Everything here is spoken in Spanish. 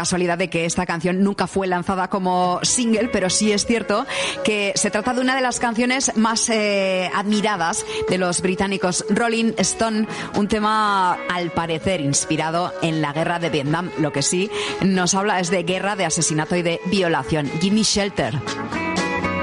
casualidad de que esta canción nunca fue lanzada como single, pero sí es cierto que se trata de una de las canciones más admiradas de los británicos Rolling Stone, un tema al parecer inspirado en la guerra de Vietnam. Lo que sí nos habla es de guerra, de asesinato y de violación. Gimme Shelter.